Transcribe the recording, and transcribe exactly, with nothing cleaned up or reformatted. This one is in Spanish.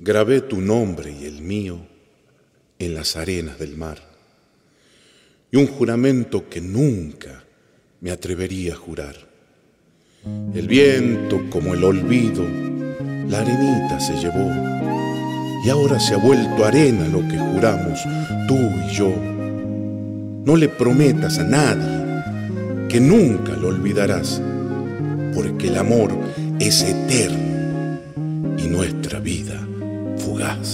grabé tu nombre y el mío en las arenas del mar, y un juramento que nunca me atrevería a jurar. El viento, como el olvido, la arenita se llevó, y ahora se ha vuelto arena lo que juramos tú y yo. No le prometas a nadie que nunca lo olvidarás, porque el amor es eterno y nuestra vida fugaz.